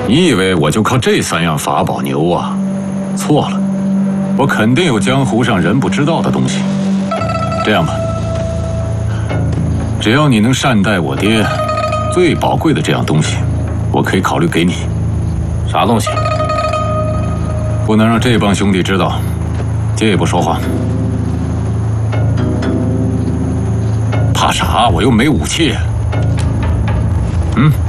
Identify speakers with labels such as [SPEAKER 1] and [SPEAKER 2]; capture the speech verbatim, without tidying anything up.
[SPEAKER 1] 你以为我就靠这三样法宝牛啊？错了，我肯定有江湖上人不知道的东西。这样吧，只要你能善待我爹最宝贵的这样东西，我可以考虑给你。
[SPEAKER 2] 啥东西？
[SPEAKER 1] 不能让这帮兄弟知道，爹也不说话。怕啥？我又没武器。嗯。